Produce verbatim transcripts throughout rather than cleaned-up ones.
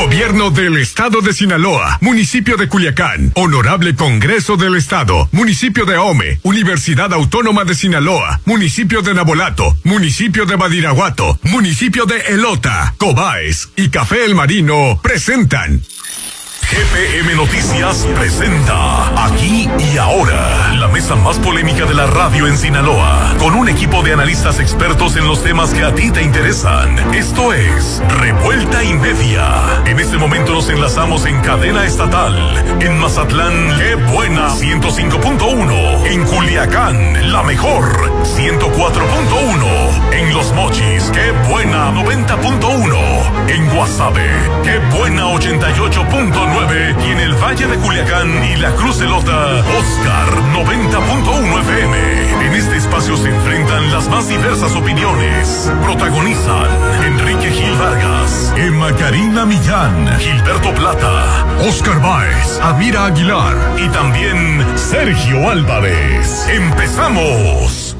Gobierno del Estado de Sinaloa, Municipio de Culiacán, Honorable Congreso del Estado, Municipio de Ahome, Universidad Autónoma de Sinaloa, Municipio de Nabolato, Municipio de Badiraguato, Municipio de Elota, Cobaes y Café El Marino presentan G P M Noticias presenta Aquí y Ahora, la mesa más polémica de la radio en Sinaloa, con un equipo de analistas expertos en los temas que a ti te interesan. Esto es Revuelta y Media. En este momento nos enlazamos en cadena estatal. En Mazatlán, qué buena, ciento cinco punto uno. En Culiacán, la mejor, ciento cuatro punto uno. En Los Mochis, qué buena, noventa punto uno. En Guasave, qué buena, ochenta y ocho punto nueve. Y en el Valle de Culiacán y la Cruz de Lota, Oscar noventa punto uno F M. En este espacio se enfrentan las más diversas opiniones. Protagonizan Enrique Gil Vargas, Emma Karina Millán, Gilberto Plata, Oscar Báez, Amira Aguilar y también Sergio Álvarez. ¡Empezamos!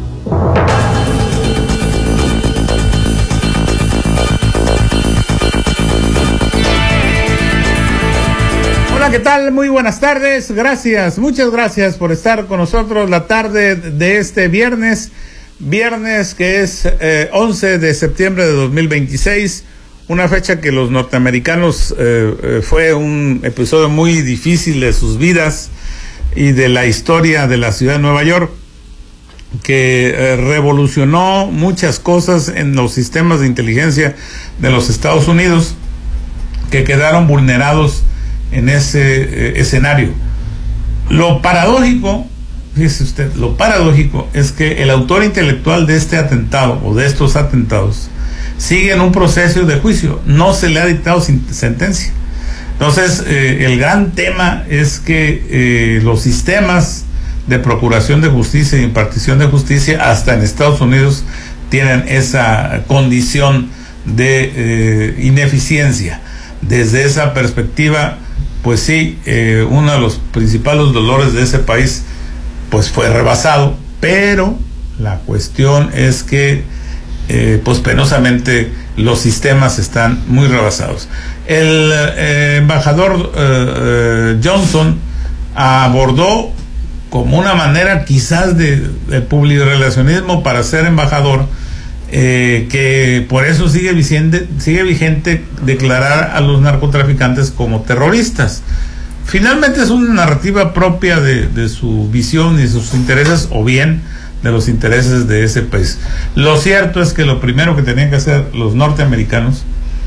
Hola, ¿qué tal? Muy buenas tardes, gracias, muchas gracias por estar con nosotros la tarde de este viernes, viernes que es eh, once de septiembre de dos mil veintiséis, una fecha que los norteamericanos eh, eh, fue un episodio muy difícil de sus vidas y de la historia de la ciudad de Nueva York, que eh, revolucionó muchas cosas en los sistemas de inteligencia de los Estados Unidos, que quedaron vulnerados en ese eh, escenario. Lo paradójico, fíjese usted, lo paradójico es que el autor intelectual de este atentado o de estos atentados sigue en un proceso de juicio, no se le ha dictado sin sentencia. Entonces, eh, el gran tema es que eh, los sistemas de procuración de justicia y impartición de justicia, hasta en Estados Unidos, tienen esa condición de eh, ineficiencia. Desde esa perspectiva, pues sí, eh, uno de los principales dolores de ese país pues fue rebasado, pero la cuestión es que eh, pues penosamente los sistemas están muy rebasados. El eh, embajador eh, eh, Johnson abordó como una manera quizás de, de publirelacionismo para ser embajador, Eh, que por eso sigue vigente, sigue vigente declarar a los narcotraficantes como terroristas. Finalmente es una narrativa propia de, de su visión y sus intereses, o bien de los intereses de ese país. Lo cierto es que lo primero que tenían que hacer los norteamericanos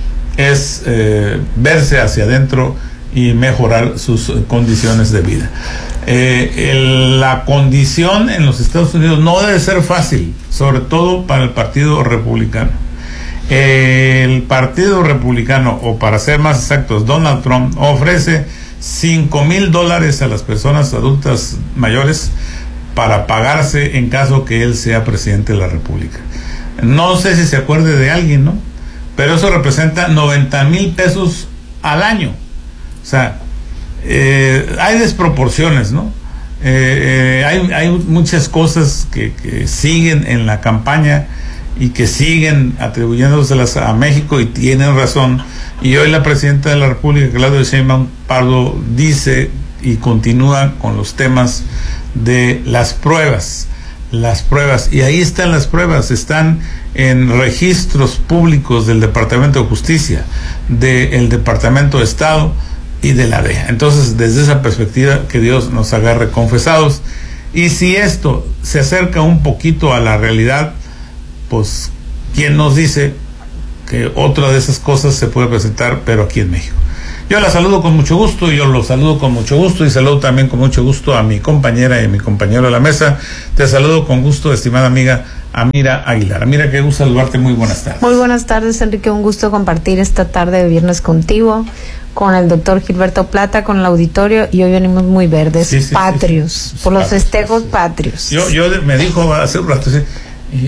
es eh, verse hacia adentro y mejorar sus condiciones de vida. Eh, el, la condición en los Estados Unidos no debe ser fácil, sobre todo para el Partido Republicano. Eh, el Partido Republicano, o para ser más exactos, Donald Trump, ofrece cinco mil dólares a las personas adultas mayores para pagarse en caso que él sea presidente de la República. No sé si se acuerde de alguien, ¿no? Pero eso representa noventa mil pesos al año. O sea, eh, hay desproporciones, ¿no? Eh, eh, hay, hay muchas cosas que, que siguen en la campaña y que siguen atribuyéndoselas a México, y tienen razón. Y hoy la presidenta de la República, Claudia Sheinbaum Pardo, dice y continúa con los temas de las pruebas. Las pruebas, y ahí están las pruebas, están en registros públicos del Departamento de Justicia, del Departamento de Estado y de la D E A. Entonces, desde esa perspectiva, que Dios nos agarre confesados. Y si esto se acerca un poquito a la realidad, pues ¿quién nos dice que otra de esas cosas se puede presentar, pero aquí en México? Yo la saludo con mucho gusto, y yo lo saludo con mucho gusto, y saludo también con mucho gusto a mi compañera y a mi compañero de la mesa. Te saludo con gusto, estimada amiga Amira Aguilar. Amira, qué gusto saludarte, muy buenas tardes. Muy buenas tardes, Enrique, un gusto compartir esta tarde de viernes contigo, con el doctor Gilberto Plata, con el auditorio, y hoy venimos muy verdes, sí, sí, patrios, sí, sí, sí, por los patrios, festejos sí. patrios. Yo, yo me dijo hace un rato, sí, y, y,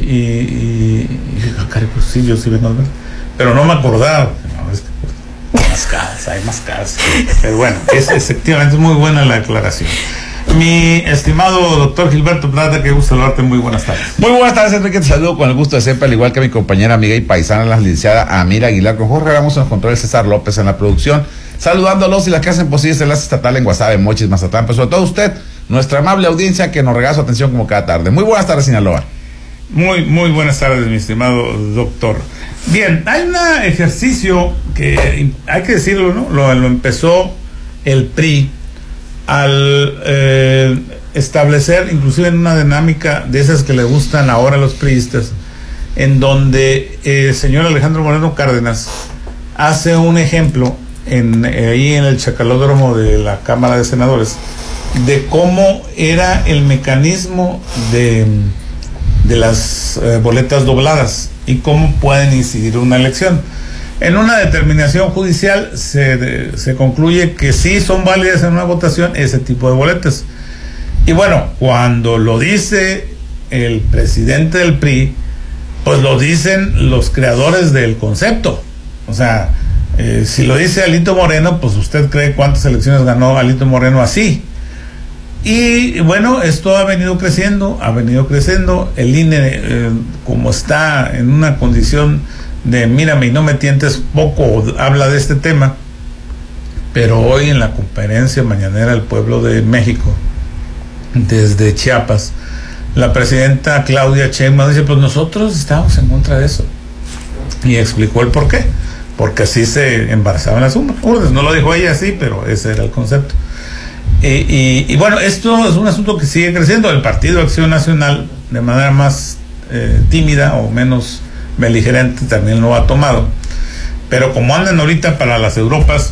y, y cari, pues sí, yo sí vengo a ver, pero no me acordaba, no, es que, pues, hay más casas, hay más casas, pero bueno, es efectivamente muy buena la aclaración. Mi estimado doctor Gilberto Plata, qué gusto saludarte, muy buenas tardes. Muy buenas tardes, Enrique, te saludo con el gusto de siempre, al igual que mi compañera, amiga y paisana, la licenciada Amira Aguilar, con Jorge Ramos en los controles, César López en la producción, saludándolos y las que hacen posible este enlace estatal en Guasave, Mochis, Mazatlán, pero sobre todo usted, nuestra amable audiencia que nos regala su atención como cada tarde. Muy buenas tardes, Sinaloa. Muy, muy buenas tardes, mi estimado doctor. Bien, hay un ejercicio que hay que decirlo, ¿no? Lo, lo empezó el P R I al eh, establecer, inclusive en una dinámica de esas que le gustan ahora a los priistas, en donde eh, el señor Alejandro Moreno Cárdenas hace un ejemplo en, eh, ahí en el chacalódromo de la Cámara de Senadores de cómo era el mecanismo de, de las eh, boletas dobladas y cómo pueden incidir una elección. En una determinación judicial se, se concluye que sí son válidas en una votación ese tipo de boletas. Y bueno, cuando lo dice el presidente del P R I, pues lo dicen los creadores del concepto. O sea, eh, si lo dice Alito Moreno, pues usted cree cuántas elecciones ganó Alito Moreno así. Y bueno, esto ha venido creciendo, ha venido creciendo. El I N E, eh, como está en una condición de mírame y no me tientes, poco habla de este tema, pero hoy en la conferencia mañanera del pueblo de México, desde Chiapas, la presidenta Claudia Sheinbaum dice, pues nosotros estamos en contra de eso, y explicó el por qué, porque así se embarazaban las urnas. No lo dijo ella así, pero ese era el concepto. Y, y, y bueno, esto es un asunto que sigue creciendo. El Partido Acción Nacional, de manera más eh, tímida o menos beligerante, también lo ha tomado, pero como andan ahorita para las Europas,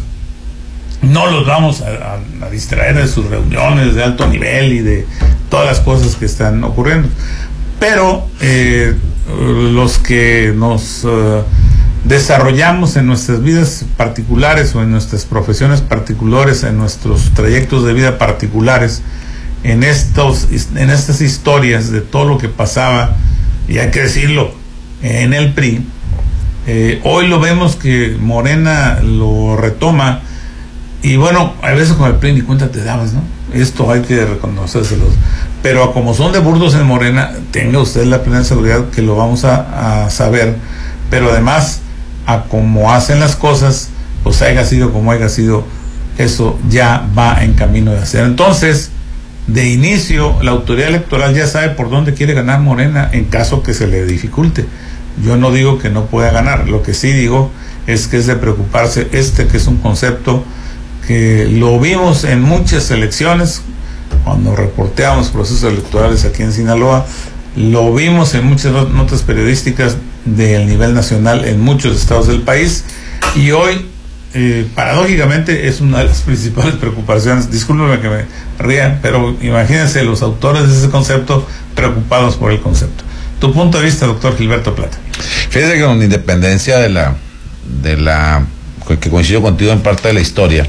no los vamos a, a, a distraer de sus reuniones de alto nivel y de todas las cosas que están ocurriendo, pero eh, los que nos uh, desarrollamos en nuestras vidas particulares o en nuestras profesiones particulares, en nuestros trayectos de vida particulares, en estos en estas historias de todo lo que pasaba, y hay que decirlo, en el P R I, eh, hoy lo vemos que Morena lo retoma, y bueno, a veces con el P R I ni cuenta te dabas, ¿no? Esto hay que reconocérselos, pero como son de burdos en Morena, tenga usted la plena seguridad que lo vamos a, a saber, pero además, a como hacen las cosas, pues haya sido como haya sido, eso ya va en camino de hacer. Entonces, de inicio, la autoridad electoral ya sabe por dónde quiere ganar Morena en caso que se le dificulte. Yo no digo que no pueda ganar, lo que sí digo es que es de preocuparse este que es un concepto que lo vimos en muchas elecciones, cuando reporteamos procesos electorales aquí en Sinaloa, lo vimos en muchas notas periodísticas del nivel nacional en muchos estados del país, y hoy Eh, paradójicamente es una de las principales preocupaciones. Discúlpenme que me ría, pero imagínense los autores de ese concepto preocupados por el concepto. Tu punto de vista, doctor Gilberto Plata. Fíjate que con independencia de la de la que coincido contigo en parte de la historia,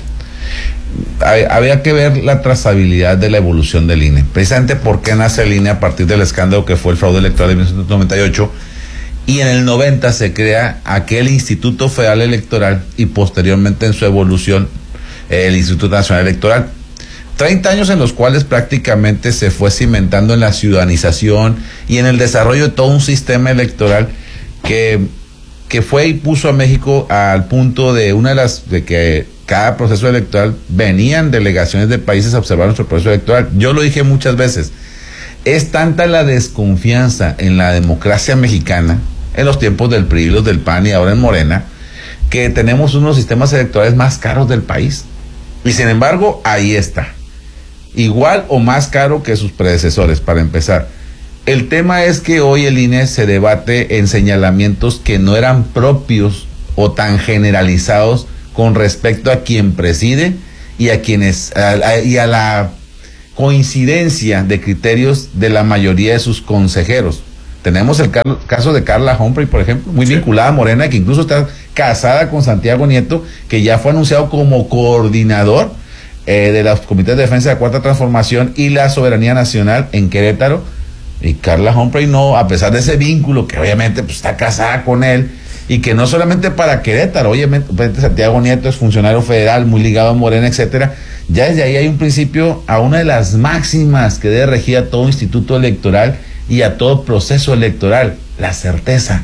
había que ver la trazabilidad de la evolución del I N E, precisamente por qué nace el I N E a partir del escándalo que fue el fraude electoral de mil novecientos noventa y ocho. Y en el noventa se crea aquel Instituto Federal Electoral y posteriormente en su evolución el Instituto Nacional Electoral. treinta años en los cuales prácticamente se fue cimentando en la ciudadanización y en el desarrollo de todo un sistema electoral que, que fue y puso a México al punto de una de las de que cada proceso electoral venían delegaciones de países a observar nuestro proceso electoral. Yo lo dije muchas veces, es tanta la desconfianza en la democracia mexicana, en los tiempos del P R I, los del P A N y ahora en Morena, que tenemos unos sistemas electorales más caros del país. Y sin embargo, ahí está. Igual o más caro que sus predecesores, para empezar. El tema es que hoy el I N E se debate en señalamientos que no eran propios o tan generalizados con respecto a quien preside y a quienes a, a, y a la coincidencia de criterios de la mayoría de sus consejeros. Tenemos el caso de Carla Humphrey, por ejemplo, muy sí. vinculada a Morena, que incluso está casada con Santiago Nieto, que ya fue anunciado como coordinador eh, de los comités de defensa de la Cuarta Transformación y la Soberanía Nacional en Querétaro. Y Carla Humphrey no, a pesar de ese vínculo, que obviamente pues, está casada con él, y que no solamente para Querétaro, obviamente Santiago Nieto es funcionario federal, muy ligado a Morena, etcétera. Ya desde ahí hay un principio a una de las máximas que debe regir a todo instituto electoral y a todo proceso electoral, la certeza.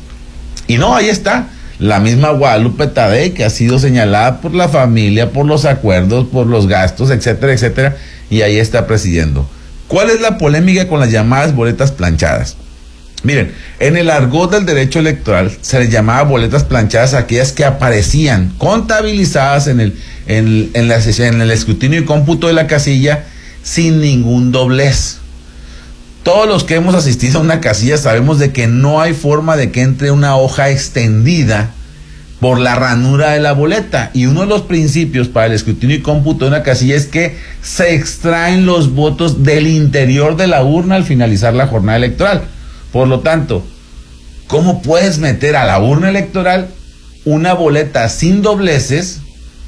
Y no, ahí está, la misma Guadalupe Tadei, que ha sido señalada por la familia, por los acuerdos, por los gastos, etcétera, etcétera, y ahí está presidiendo. ¿Cuál es la polémica con las llamadas boletas planchadas? Miren, en el argot del derecho electoral se les llamaba boletas planchadas a aquellas que aparecían contabilizadas en el, en, en, la, en el escrutinio y cómputo de la casilla sin ningún doblez. Todos los que hemos asistido a una casilla sabemos de que no hay forma de que entre una hoja extendida por la ranura de la boleta, y uno de los principios para el escrutinio y cómputo de una casilla es que se extraen los votos del interior de la urna al finalizar la jornada electoral. Por lo tanto, ¿cómo puedes meter a la urna electoral una boleta sin dobleces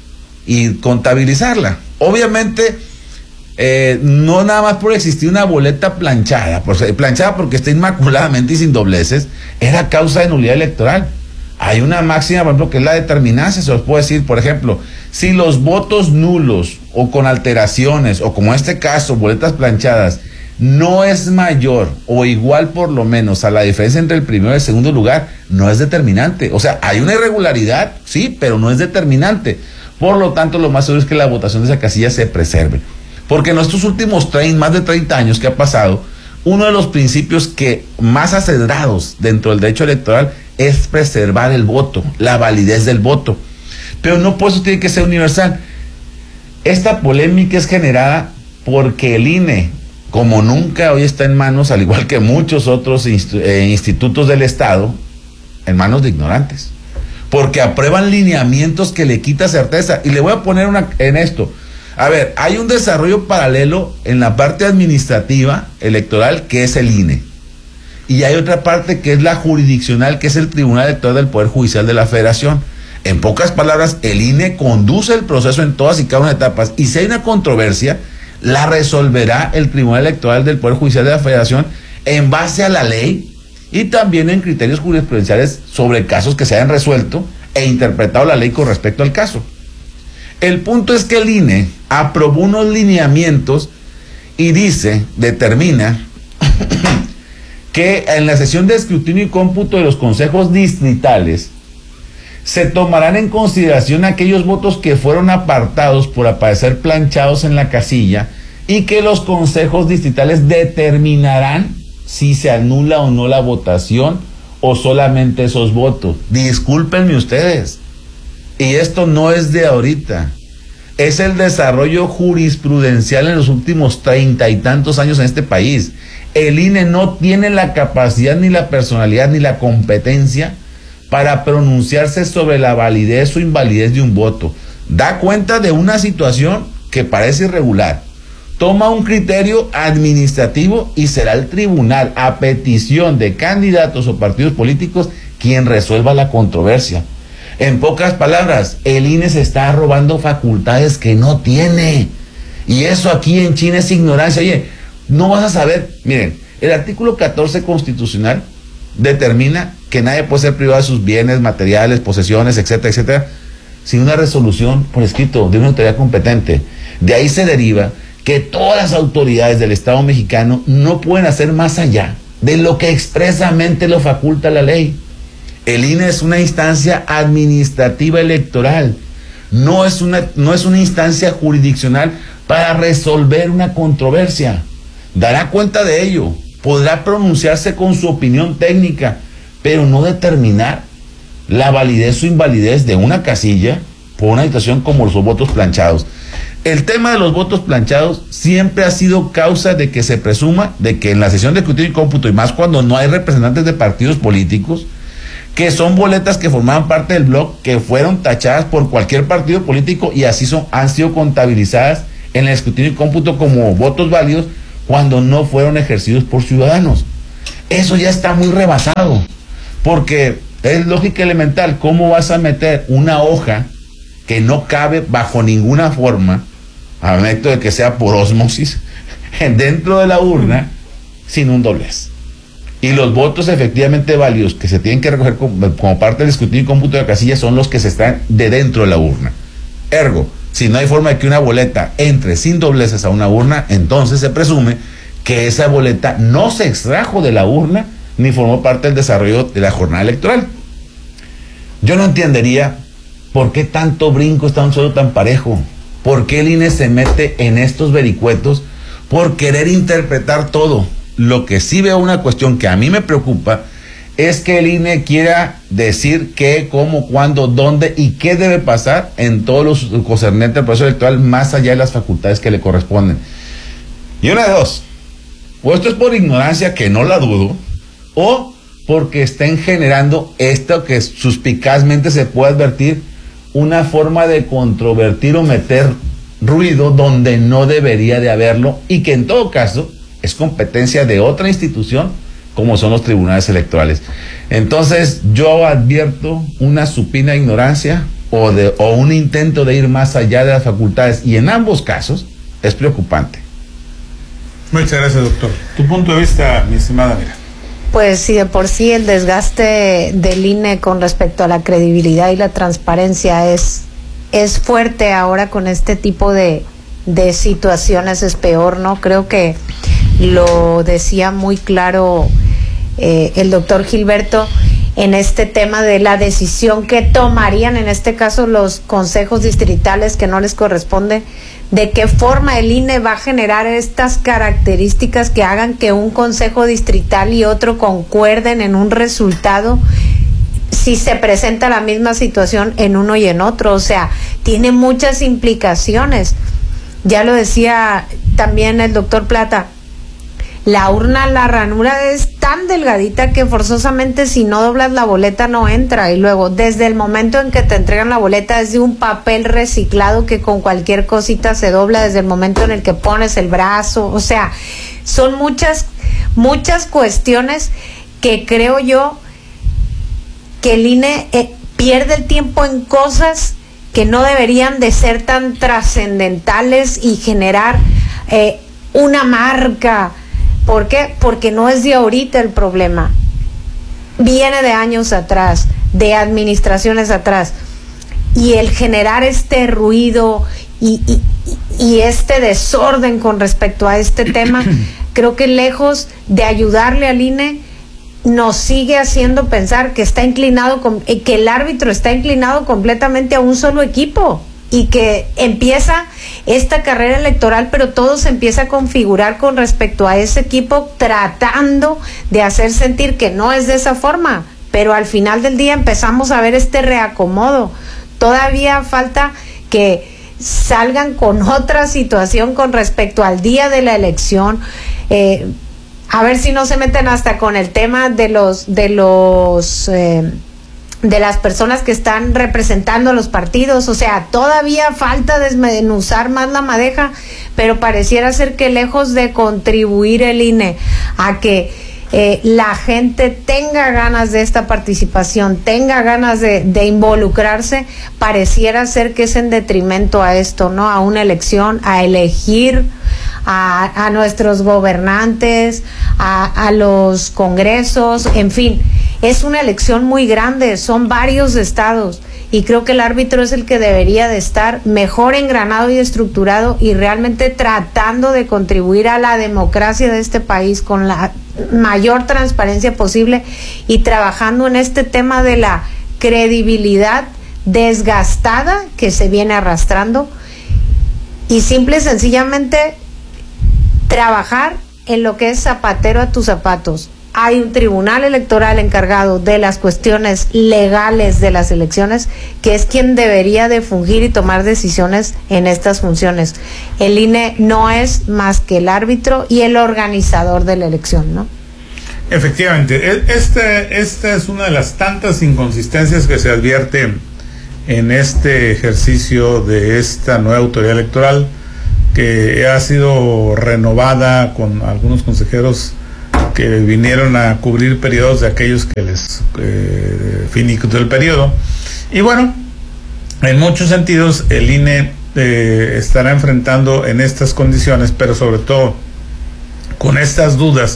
y contabilizarla? Obviamente, eh, no nada más por existir una boleta planchada, por, planchada porque está inmaculadamente y sin dobleces, era causa de nulidad electoral. Hay una máxima, por ejemplo, que es la determinancia. Se os puede decir, por ejemplo, si los votos nulos o con alteraciones, o como en este caso, boletas planchadas, no es mayor o igual por lo menos a la diferencia entre el primero y el segundo lugar, no es determinante. O sea, hay una irregularidad, sí, pero no es determinante. Por lo tanto, lo más seguro es que la votación de esa casilla se preserve. Porque en estos últimos treinta, más de treinta años que ha pasado, uno de los principios que más acelerados dentro del derecho electoral es preservar el voto, la validez del voto. Pero no por eso tiene que ser universal. Esta polémica es generada porque el I N E, como nunca hoy está en manos, al igual que muchos otros inst- eh, institutos del Estado, en manos de ignorantes, porque aprueban lineamientos que le quita certeza. Y le voy a poner una en esto. A ver, hay un desarrollo paralelo en la parte administrativa electoral, que es el I N E, y hay otra parte que es la jurisdiccional, que es el Tribunal Electoral del Poder Judicial de la Federación. En pocas palabras, el I N E conduce el proceso en todas y cada una de las etapas, y si hay una controversia, la resolverá el Tribunal Electoral del Poder Judicial de la Federación en base a la ley y también en criterios jurisprudenciales sobre casos que se hayan resuelto e interpretado la ley con respecto al caso. El punto es que el I N E aprobó unos lineamientos y dice, determina que en la sesión de escrutinio y cómputo de los consejos distritales se tomarán en consideración aquellos votos que fueron apartados por aparecer planchados en la casilla, y que los consejos distritales determinarán si se anula o no la votación o solamente esos votos. Discúlpenme ustedes, y esto no es de ahorita, es el desarrollo jurisprudencial en los últimos treinta y tantos años en este país. El I N E no tiene la capacidad, ni la personalidad, ni la competencia para pronunciarse sobre la validez o invalidez de un voto. Da cuenta de una situación que parece irregular, toma un criterio administrativo y será el tribunal, a petición de candidatos o partidos políticos, quien resuelva la controversia. En pocas palabras, el I N E se está robando facultades que no tiene, y eso aquí en China es ignorancia. Oye, no vas a saber. Miren, el artículo catorce constitucional determina que nadie puede ser privado de sus bienes materiales, posesiones, etcétera, etcétera, sin una resolución por escrito de una autoridad competente. De ahí se deriva que todas las autoridades del Estado mexicano no pueden hacer más allá de lo que expresamente lo faculta la ley. El I N E es una instancia administrativa electoral, no es una, no es una instancia jurisdiccional para resolver una controversia. Dará cuenta de ello, podrá pronunciarse con su opinión técnica, pero no determinar la validez o invalidez de una casilla por una situación como los votos planchados. El tema de los votos planchados siempre ha sido causa de que se presuma de que en la sesión de escrutinio y cómputo, y más cuando no hay representantes de partidos políticos, que son boletas que formaban parte del bloc, que fueron tachadas por cualquier partido político y así son, han sido contabilizadas en el escrutinio y cómputo como votos válidos cuando no fueron ejercidos por ciudadanos. Eso ya está muy rebasado, porque es lógica elemental. ¿Cómo vas a meter una hoja que no cabe bajo ninguna forma, a efecto de que sea por ósmosis, dentro de la urna sin un doblez? y los votos efectivamente válidos que se tienen que recoger como, como parte del escrutinio y cómputo de casillas son los que se están de dentro de la urna. Ergo, si no hay forma de que una boleta entre sin dobleces a una urna, entonces se presume que esa boleta no se extrajo de la urna ni formó parte del desarrollo de la jornada electoral. Yo no entendería por qué tanto brinco está un suelo tan parejo, por qué el I N E se mete en estos vericuetos por querer interpretar todo. Lo que sí veo una cuestión que a mí me preocupa es que el I N E quiera decir qué, cómo, cuándo, dónde y qué debe pasar en todos los concernentes al proceso electoral más allá de las facultades que le corresponden. Y una de dos, o esto es por ignorancia, que no la dudo, o porque estén generando esto que suspicazmente se puede advertir, una forma de controvertir o meter ruido donde no debería de haberlo, y que en todo caso es competencia de otra institución como son los tribunales electorales. Entonces yo advierto una supina ignorancia o, de, o un intento de ir más allá de las facultades, y en ambos casos es preocupante. Muchas gracias, doctor. Tu punto de vista, mi estimada Mira. Pues si de por sí el desgaste del I N E con respecto a la credibilidad y la transparencia es, es fuerte, ahora con este tipo de, de situaciones es peor, ¿no? Creo que lo decía muy claro eh, el doctor Gilberto en este tema de la decisión que tomarían, en este caso los consejos distritales que no les corresponde, de qué forma el I N E va a generar estas características que hagan que un consejo distrital y otro concuerden en un resultado si se presenta la misma situación en uno y en otro. O sea, tiene muchas implicaciones. Ya lo decía también el doctor Plata, la urna, la ranura es tan delgadita que forzosamente si no doblas la boleta no entra, y luego desde el momento en que te entregan la boleta es de un papel reciclado que con cualquier cosita se dobla, desde el momento en el que pones el brazo. O sea, son muchas muchas cuestiones que creo yo que el I N E eh, pierde el tiempo en cosas que no deberían de ser tan trascendentales y generar eh, una marca. ¿Por qué? Porque no es de ahorita el problema. Viene de años atrás, de administraciones atrás. Y el generar este ruido y, y, y este desorden con respecto a este tema, creo que lejos de ayudarle al I N E, nos sigue haciendo pensar que está inclinado, con, que el árbitro está inclinado completamente a un solo equipo, y que empieza esta carrera electoral, pero todo se empieza a configurar con respecto a ese equipo, tratando de hacer sentir que no es de esa forma, pero al final del día empezamos a ver este reacomodo. Todavía falta que salgan con otra situación con respecto al día de la elección, eh, a ver si no se meten hasta con el tema de los de los eh, de las personas que están representando a los partidos. O sea, todavía falta desmenuzar más la madeja, pero pareciera ser que lejos de contribuir el I N E a que eh, la gente tenga ganas de esta participación, tenga ganas de, de involucrarse, pareciera ser que es en detrimento a esto, ¿no? A una elección, a elegir a, a nuestros gobernantes, a, a los congresos, en fin. Es una elección muy grande, son varios estados, y creo que el árbitro es el que debería de estar mejor engranado y estructurado y realmente tratando de contribuir a la democracia de este país con la mayor transparencia posible, y trabajando en este tema de la credibilidad desgastada que se viene arrastrando, y simple y sencillamente trabajar en lo que es zapatero a tus zapatos. Hay un tribunal electoral encargado de las cuestiones legales de las elecciones, que es quien debería de fungir y tomar decisiones en estas funciones. El I N E no es más que el árbitro y el organizador de la elección, ¿no? Efectivamente, este, esta es una de las tantas inconsistencias que se advierte en este ejercicio de esta nueva autoridad electoral, que ha sido renovada con algunos consejeros que vinieron a cubrir periodos de aquellos que les eh, finiquitó el periodo. Y bueno, en muchos sentidos el I N E eh, estará enfrentando en estas condiciones, pero sobre todo con estas dudas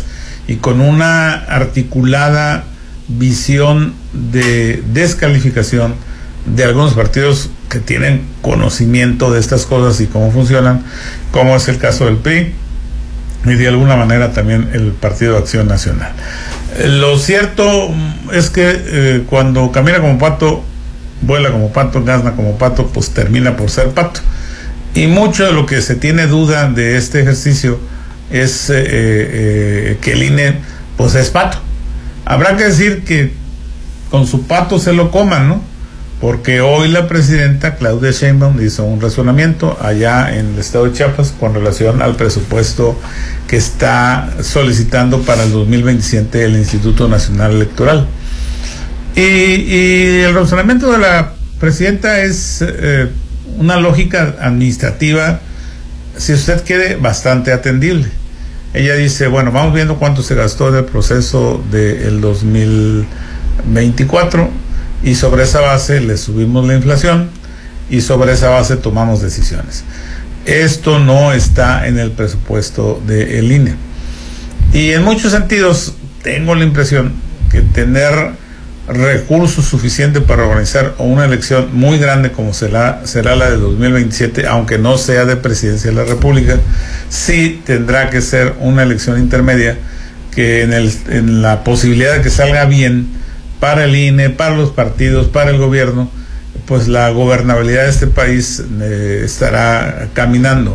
y con una articulada visión de descalificación de algunos partidos que tienen conocimiento de estas cosas y cómo funcionan, como es el caso del P R I y de alguna manera también el Partido de Acción Nacional. Eh, lo cierto es que eh, cuando camina como pato, vuela como pato, gazna como pato, pues termina por ser pato. Y mucho de lo que se tiene duda de este ejercicio es eh, eh, que el I N E pues es pato. Habrá que decir que con su pato se lo coman, ¿no? Porque hoy la presidenta Claudia Sheinbaum hizo un razonamiento allá en el estado de Chiapas con relación al presupuesto que está solicitando para el dos mil veintisiete el Instituto Nacional Electoral. Y, y el razonamiento de la presidenta es eh, una lógica administrativa, si usted quiere, bastante atendible. Ella dice, bueno, vamos viendo cuánto se gastó en el proceso del dos mil veinticuatro y sobre esa base le subimos la inflación y sobre esa base tomamos decisiones. Esto no está en el presupuesto del I N E. Y en muchos sentidos tengo la impresión que tener recursos suficientes para organizar una elección muy grande como será, será la de dos mil veintisiete, aunque no sea de presidencia de la República, sí tendrá que ser una elección intermedia que en, el, en la posibilidad de que salga bien para el I N E, para los partidos, para el gobierno, pues la gobernabilidad de este país eh, estará caminando.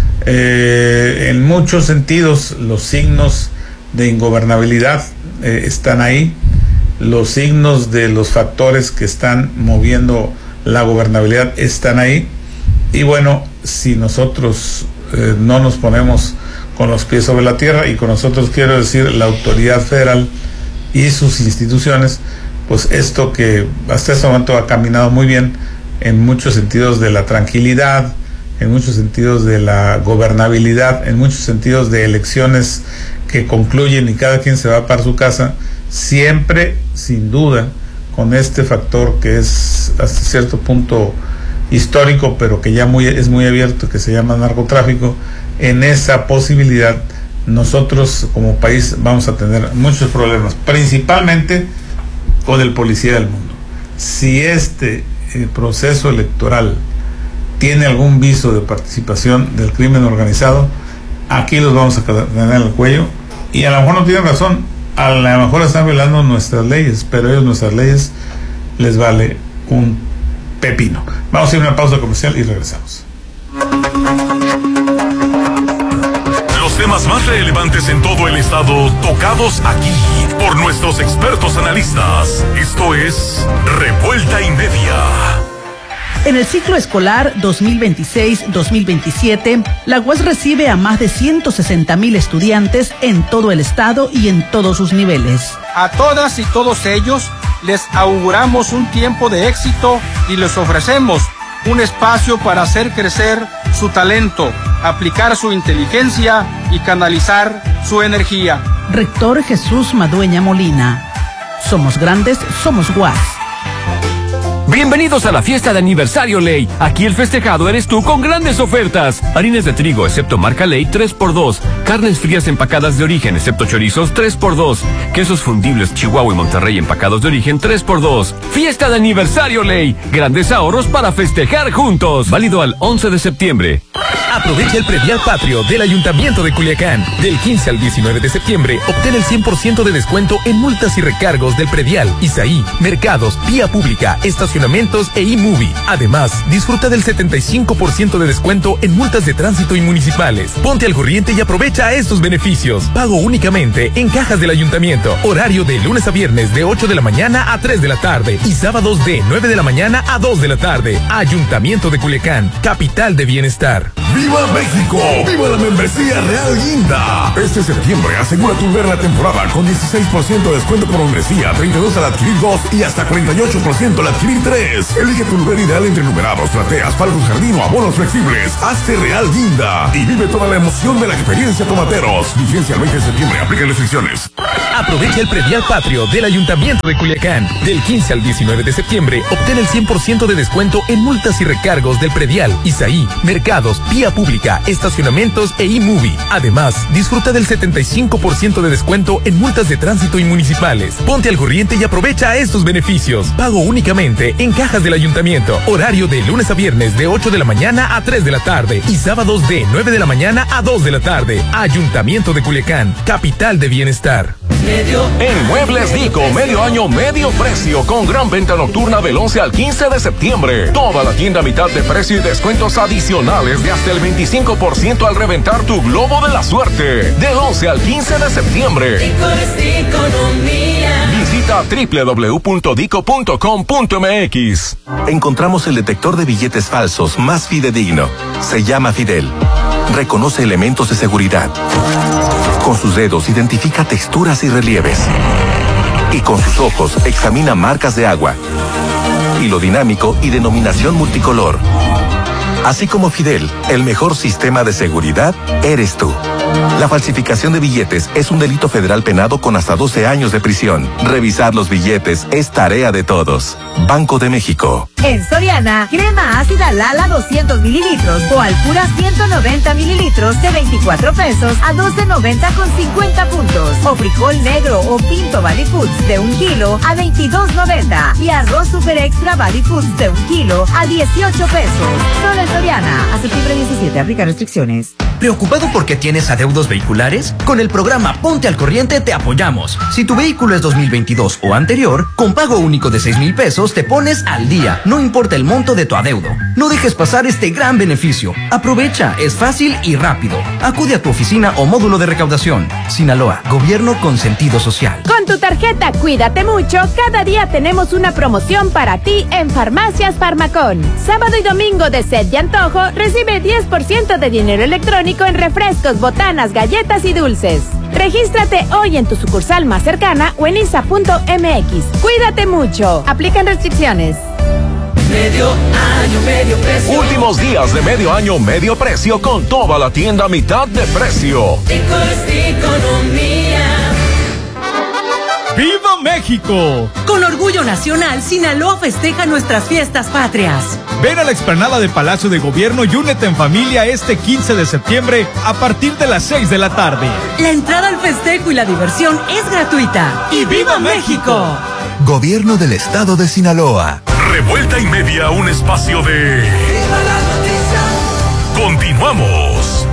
Eh, en muchos sentidos los signos de ingobernabilidad eh, están ahí, los signos de los factores que están moviendo la gobernabilidad están ahí, y bueno, si nosotros eh, no nos ponemos con los pies sobre la tierra, y con nosotros quiero decir la autoridad federal y sus instituciones, pues esto que hasta este momento ha caminado muy bien en muchos sentidos de la tranquilidad, en muchos sentidos de la gobernabilidad, en muchos sentidos de elecciones que concluyen y cada quien se va para su casa, siempre, sin duda, con este factor que es hasta cierto punto histórico, pero que ya muy, es muy abierto, que se llama narcotráfico. En esa posibilidad nosotros como país vamos a tener muchos problemas, principalmente con el policía del mundo. Si este eh, proceso electoral tiene algún viso de participación del crimen organizado, aquí los vamos a tener el cuello, y a lo mejor no tienen razón, a lo mejor están violando nuestras leyes, pero a ellos nuestras leyes les vale un pepino. Vamos a ir a una pausa comercial y regresamos. Los temas más relevantes en todo el estado, tocados aquí por nuestros expertos analistas. Esto es Revuelta y Media. En el ciclo escolar dos mil veintiséis dos mil veintisiete, la U A S recibe a más de ciento sesenta mil estudiantes en todo el estado y en todos sus niveles. A todas y todos ellos les auguramos un tiempo de éxito y les ofrecemos un espacio para hacer crecer su talento, aplicar su inteligencia y canalizar su energía. Rector Jesús Madueña Molina. Somos grandes, somos U A S. Bienvenidos a la fiesta de aniversario Ley. Aquí el festejado eres tú con grandes ofertas. Harinas de trigo, excepto marca Ley, tres por dos. Carnes frías empacadas de origen, excepto chorizos, tres por dos. Quesos fundibles Chihuahua y Monterrey empacados de origen, tres por dos. Fiesta de aniversario Ley. Grandes ahorros para festejar juntos. Válido al once de septiembre. Aprovecha el predial patrio del Ayuntamiento de Culiacán. Del quince al diecinueve de septiembre, obtén el cien por ciento de descuento en multas y recargos del predial, Isaí, mercados, vía pública, estacionamientos e e-movie. Además, disfruta del setenta y cinco por ciento de descuento en multas de tránsito y municipales. Ponte al corriente y aprovecha estos beneficios. Pago únicamente en cajas del Ayuntamiento. Horario de lunes a viernes de ocho de la mañana a tres de la tarde y sábados de nueve de la mañana a dos de la tarde. Ayuntamiento de Culiacán, capital de bienestar. ¡Viva México! ¡Viva la membresía Real Guinda! Este septiembre asegura tu ver la temporada con dieciséis por ciento de descuento por membresía, treinta y dos al adquirir dos y hasta cuarenta y ocho por ciento al adquirir veintitrés. Elige tu lugar ideal entre numerados, plateas, palcos jardín o abonos flexibles. Hazte Real Guinda y vive toda la emoción de la experiencia Tomateros. Vigencia el veinte de septiembre. Aplica restricciones. Aprovecha el predial patrio del Ayuntamiento de Culiacán. Del quince al diecinueve de septiembre, obtén el cien por ciento de descuento en multas y recargos del predial, Isaí, mercados, vía pública, estacionamientos e e-movie. Además, disfruta del setenta y cinco por ciento de descuento en multas de tránsito y municipales. Ponte al corriente y aprovecha estos beneficios. Pago únicamente en cajas del Ayuntamiento. Horario de lunes a viernes de ocho de la mañana a tres de la tarde y sábados de nueve de la mañana a dos de la tarde. Ayuntamiento de Culiacán, capital de bienestar. En Muebles Dico, medio año, medio precio, con gran venta nocturna del once al quince de septiembre. Toda la tienda a mitad de precio y descuentos adicionales de hasta el veinticinco por ciento al reventar tu globo de la suerte. Del once al quince de septiembre. Visita doble u doble u doble u punto dico punto com punto m x. Encontramos el detector de billetes falsos más fidedigno. Se llama Fidel. Reconoce elementos de seguridad. Con sus dedos identifica texturas y relieves. Y con sus ojos examina marcas de agua. Hilo dinámico y denominación multicolor. Así como Fidel, el mejor sistema de seguridad eres tú. La falsificación de billetes es un delito federal penado con hasta doce años de prisión. Revisar los billetes es tarea de todos. Banco de México. En Soriana, crema ácida Lala doscientos mililitros o Alpura ciento noventa mililitros de veinticuatro pesos a doce noventa con cincuenta puntos. O frijol negro o pinto Valley Foods de un kilo a veintidós noventa. Y arroz super extra Valley Foods de un kilo a dieciocho pesos. Solo en Soriana. A septiembre diecisiete. Aplica restricciones. ¿Preocupado porque tienes adeudos vehiculares? Con el programa Ponte al Corriente te apoyamos. Si tu vehículo es dos mil veintidós o anterior, con pago único de seis mil pesos te pones al día. No importa el monto de tu adeudo. No dejes pasar este gran beneficio. Aprovecha, es fácil y rápido. Acude a tu oficina o módulo de recaudación. Sinaloa, gobierno con sentido social. Con tu tarjeta Cuídate Mucho, cada día tenemos una promoción para ti en Farmacias Farmacón. Sábado y domingo de sed y antojo, recibe diez por ciento de dinero electrónico en refrescos, botanas, galletas y dulces. Regístrate hoy en tu sucursal más cercana o en isa punto m x. Cuídate mucho. Aplican restricciones. Medio año, medio precio. Últimos días de medio año, medio precio con toda la tienda a mitad de precio. ¡Viva México! Con orgullo nacional, Sinaloa festeja nuestras fiestas patrias. Ven a la explanada de Palacio de Gobierno y únete en familia este quince de septiembre a partir de las seis de la tarde. La entrada al festejo y la diversión es gratuita. ¡Y viva México! Gobierno del Estado de Sinaloa. Revuelta y media, un espacio de... ¡Viva la noticia! Continuamos.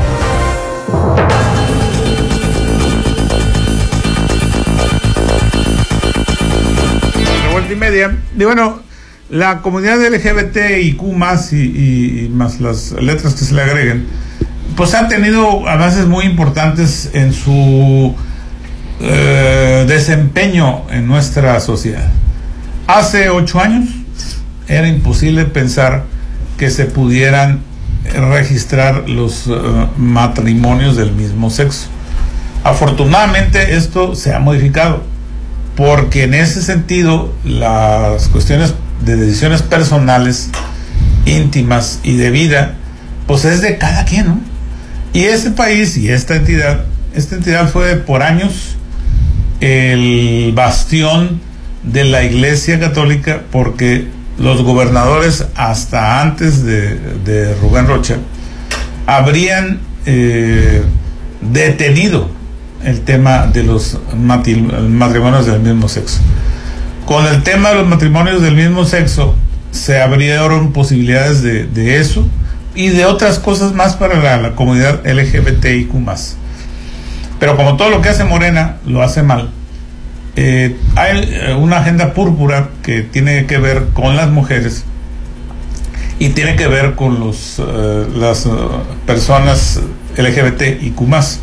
Revuelta y media. Y bueno, la comunidad L G B T I Q más y, y, y más las letras que se le agreguen, pues han tenido avances muy importantes en su eh, desempeño en nuestra sociedad. Hace ocho años era imposible pensar que se pudieran registrar los uh, matrimonios del mismo sexo. Afortunadamente esto se ha modificado, porque en ese sentido las cuestiones de decisiones personales, íntimas y de vida, pues es de cada quien, ¿no? Y ese país y esta entidad, esta entidad fue por años el bastión de la Iglesia Católica, porque los gobernadores hasta antes de, de Rubén Rocha habrían eh, detenido el tema de los matrimonios del mismo sexo. Con el tema de los matrimonios del mismo sexo se abrieron posibilidades de, de eso y de otras cosas más para la, la comunidad L G B T I Q más. Pero como todo lo que hace Morena lo hace mal, eh, hay una agenda púrpura que tiene que ver con las mujeres y tiene que ver con los uh, las uh, personas L G B T I Q más.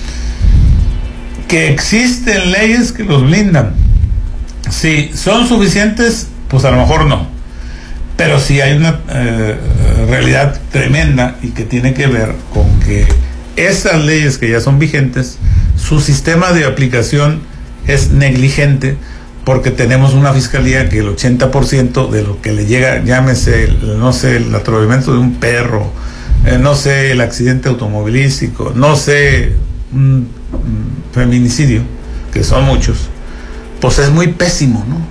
Que existen leyes que los blindan. Si son suficientes, pues a lo mejor no. Pero sí hay una eh, realidad tremenda y que tiene que ver con que esas leyes que ya son vigentes, su sistema de aplicación es negligente, porque tenemos una fiscalía que el ochenta por ciento de lo que le llega, llámese, no sé, el atropellamiento de un perro, eh, no sé, el accidente automovilístico, no sé, un, un feminicidio, que son muchos, pues es muy pésimo, ¿no?